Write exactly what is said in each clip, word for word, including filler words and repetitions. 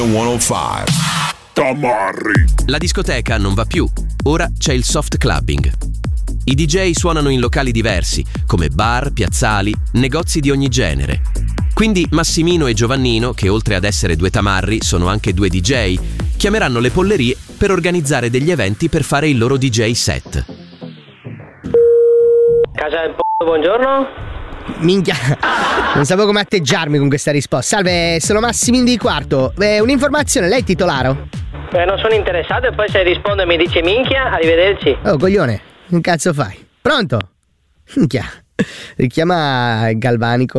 centocinque. Tamarri. La discoteca non va più, ora c'è il soft clubbing. I D J suonano in locali diversi, come bar, piazzali, negozi di ogni genere. Quindi Massimino e Giovannino, che oltre ad essere due tamarri sono anche due D J, chiameranno le pollerie per organizzare degli eventi per fare il loro D J set. Casa del p***o, buongiorno. Minchia, non sapevo come atteggiarmi con questa risposta. Salve, sono Massimino di Quarto. Eh, un'informazione, lei è titolaro? Eh, non sono interessato e poi se risponde mi dice minchia, arrivederci. Oh, coglione, che cazzo fai? Pronto? Minchia, richiama Galvanico.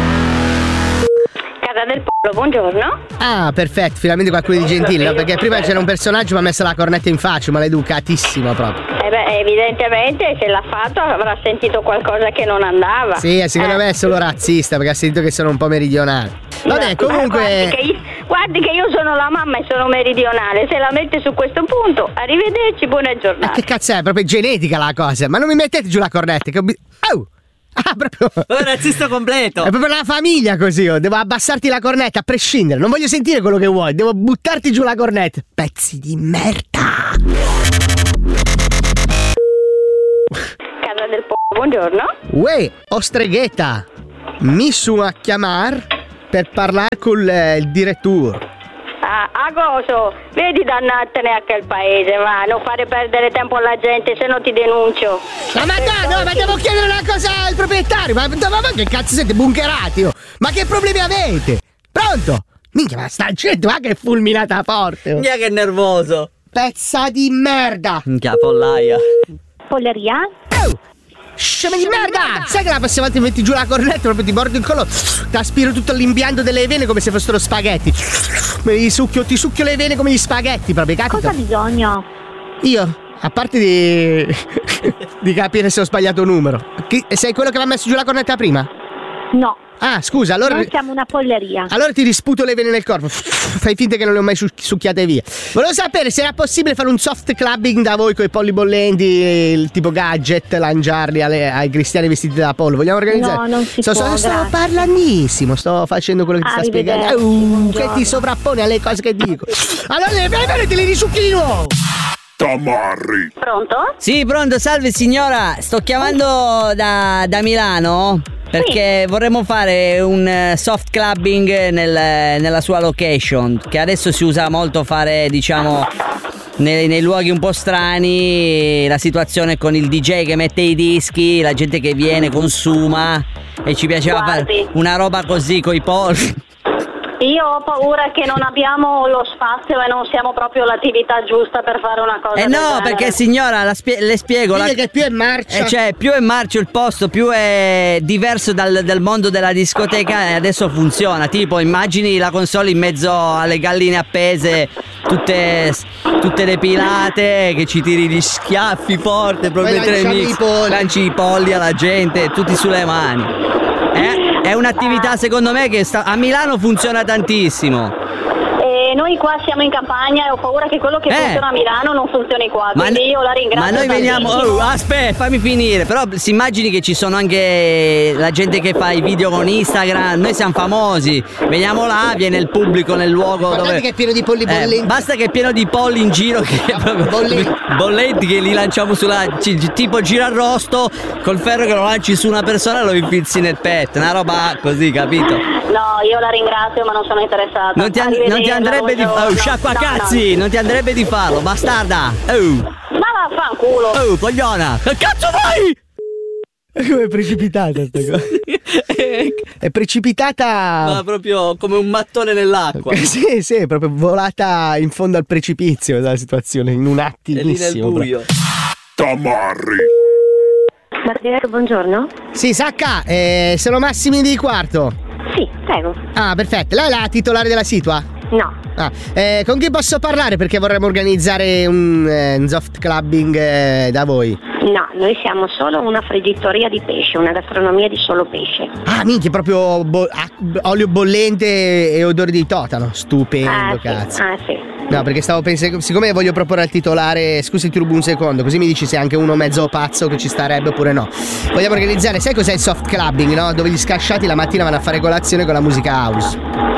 Casa del Polo, buongiorno. Ah, perfetto, finalmente qualcuno di gentile, no? Perché prima c'era un personaggio che mi ha messo la cornetta in faccia, maleducatissimo proprio. Eh beh, evidentemente se l'ha fatto avrà sentito qualcosa che non andava. Sì, secondo eh. me è solo razzista, perché ha sentito che sono un po' meridionale. Vabbè, comunque... Guardi che, io, guardi che io sono la mamma e sono meridionale, se la mette su questo punto, arrivederci, buona giornata. Ma che cazzo è? Proprio genetica la cosa, ma non mi mettete giù la cornetta, che ho bi- oh! Ah, proprio... Un razzista completo. È proprio la famiglia così, oh. Devo abbassarti la cornetta a prescindere. Non voglio sentire quello che vuoi. Devo buttarti giù la cornetta. Pezzi di merda. Casa del po', buongiorno. Uè, ostreghetta. Mi su a chiamar per parlare con eh, il direttore. Ah, agoso, vedi dannatene a quel paese, va, non fare perdere tempo alla gente, se no ti denuncio. Ma, ma no, no, ma devo chiedere una cosa al proprietario. Ma, ma, ma che cazzo siete bunkerati? Oh? Ma che problemi avete? Pronto? Minchia, ma sta gente, ma che fulminata forte. Oh. Minchia che nervoso. Pezza di merda. Minchia pollaia. Polleria? Oh! Scema di merda! Sai che la prossima volta mi metti giù la cornetta, proprio ti bordo il collo, ti aspiro tutto l'impianto delle vene come se fossero spaghetti. Me li succhio, ti succhio le vene come gli spaghetti, proprio, capito? Cosa ha bisogno? Io, a parte di di capire se ho sbagliato numero. Chi, sei quello che mi ha messo giù la cornetta prima? No. Ah, scusa, allora... Noi siamo una polleria. Allora ti risputo le vene nel corpo. Fai finta che non le ho mai succhiate via. Volevo sapere se era possibile fare un soft clubbing da voi con i polli bollenti, il tipo gadget, lanciarli alle, ai cristiani vestiti da pollo. Vogliamo organizzare? No, non si sto, può, sto, sto grazie. parlandissimo, sto facendo quello che ti sta spiegando. Uh, che ti sovrappone alle cose che dico. Allora le vene te le risucchi di nuovo. Tamarri. Pronto? Sì, pronto, salve signora. Sto chiamando da, da Milano perché sì. vorremmo fare un soft clubbing nel, nella sua location, che adesso si usa molto fare, diciamo, nei, nei luoghi un po' strani, la situazione con il D J che mette i dischi, la gente che viene, consuma, e ci piaceva Guardi. fare una roba così coi polli. Io ho paura che non abbiamo lo spazio e non siamo proprio l'attività giusta per fare una cosa Eh del no, genere. perché signora, la spie- le spiego la... che più è marcia. Eh, cioè, più è marcio il posto, più è diverso dal, dal mondo della discoteca, e adesso funziona. Tipo, immagini la console in mezzo alle galline appese, tutte, tutte depilate, che ci tiri gli schiaffi forte, proprio Poi tre lanciamo mix, i polli. lanci i polli alla gente, tutti sulle mani. Eh, è un'attività secondo me che sta, a Milano funziona tantissimo. E noi qua siamo in campagna e ho paura che quello che Eh. funziona a Milano non funzioni qua, Ma, quindi io la ringrazio. ma noi veniamo. tantissimo. Oh, aspetta, fammi finire. Però si immagini che ci sono anche la gente che fa i video con Instagram. Noi siamo famosi. Veniamo là, viene il pubblico nel luogo Guardate dove. che è pieno di polli Eh, bollenti. basta che è pieno di polli in giro, che è proprio Bollenti. bollenti che li lanciamo sulla. ci- tipo girarrosto col ferro che lo lanci su una persona e lo infilzi nel petto. Una roba così, capito? No, io la ringrazio ma non sono interessata. Non ti, an- non ti andrebbe di farlo. Oh, sciacqua No, no. cazzi! Non ti andrebbe di farlo, bastarda! Oh! Ma vaffanculo. Oh, cogliona! Che cazzo fai? Come è precipitata sta cosa? È precipitata. Ma proprio come un mattone nell'acqua. Sì, sì, è proprio volata in fondo al precipizio la situazione, in un È lì nel attimissimo. buio. Tamarri. Martinetto, buongiorno. Sì, Sacca, eh, sono Massimino di Quarto. Sì, prego. Ah, perfetto. Lei è la titolare della Situa? No. Ah, eh, con chi posso parlare? Perché vorremmo organizzare un, eh, un soft clubbing eh, da voi. No, noi siamo solo una friggitoria di pesce, una gastronomia di solo pesce. Ah, minchia, proprio bo- ah, olio bollente e odore di totano. Stupendo, Ah, cazzo. sì. Ah, sì. No, perché stavo pensando, siccome voglio proporre al titolare, scusi, ti rubo un secondo, così mi dici se è anche uno mezzo pazzo che ci starebbe oppure no. Vogliamo organizzare, sai cos'è il soft clubbing, no? Dove gli scasciati la mattina vanno a fare colazione con la musica house.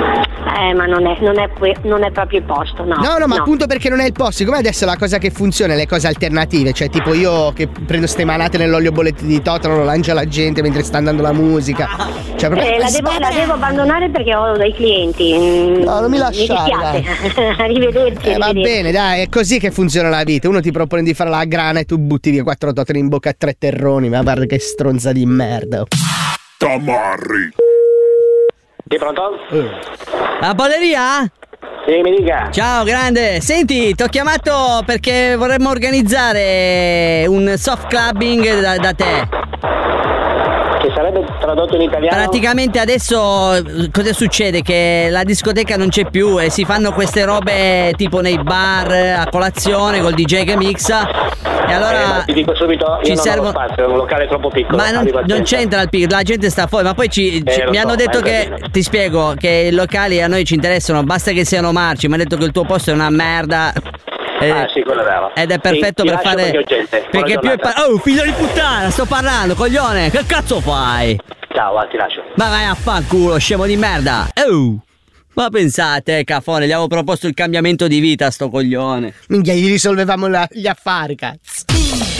Eh, ma non è, non è, que- non è proprio il posto, no. No, no, ma appunto perché non è il posto. Come adesso la cosa che funziona è le cose alternative. Cioè, tipo io che prendo ste manate nell'olio bollette di totano, lo lancio alla gente mentre sta andando la musica. Cioè, proprio... Eh, la, devo, la devo abbandonare perché ho dei clienti. No, non mi lasciare. Mi dispiace. Arrivederci. Eh, va arrivederci. bene, dai, è così che funziona la vita. Uno ti propone di fare la grana e tu butti via quattro totani in bocca a tre terroni. Ma guarda che stronza di merda. Tamarri. Sì, pronto? La polleria? Sì, mi dica. Ciao grande, senti, ti ho chiamato perché vorremmo organizzare un soft clubbing da, da te. Che sarebbe tradotto in italiano? Praticamente adesso cosa succede? Che la discoteca non c'è più e si fanno queste robe tipo nei bar a colazione col D J che mixa. E allora eh, ti dico subito, io ci non servono... ho spazio, è un locale troppo piccolo. Ma non, non c'entra il piccolo, la gente sta fuori, ma poi ci, Eh, ci- lo mi so, hanno detto hai che, ragione. ti spiego, che i locali a noi ci interessano, basta che siano marci, mi hanno detto che il tuo posto è una merda. Eh, Ah sì, quello è vero. Ed è perfetto Sì, ti per lascio fare. perché ho gente. Buona Perché più è giornata. pa- oh, figlio di puttana, sto parlando, coglione, che cazzo fai? Ciao, va, ti lascio. Ma vai a fanculo, scemo di merda. Oh! Ma pensate, cafone, gli avevo proposto il cambiamento di vita a sto coglione. Minchia, gli risolvevamo la- gli affari, cazzo.